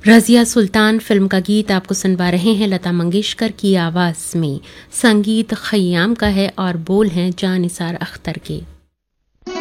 रज़िया सुल्तान film का गीत आपको सुनवा रहे हैं लता मंगेशकर की आवाज़ में। संगीत खय्याम का है और बोल हैं जान निसार अख्तर के।